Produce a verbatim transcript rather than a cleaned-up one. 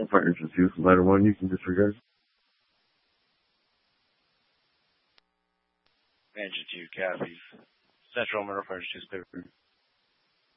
Partners is used. Ladder one, you can disregard. Engine two, copy. Central Middle Partners is clear.